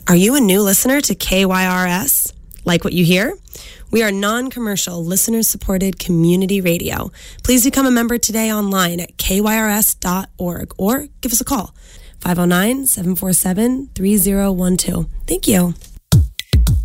Are you a new listener to KYRS? Like what you hear? We are non-commercial, listener-supported community radio. Please become a member today online at kyrs.org or give us a call, 509-747-3012. Thank you.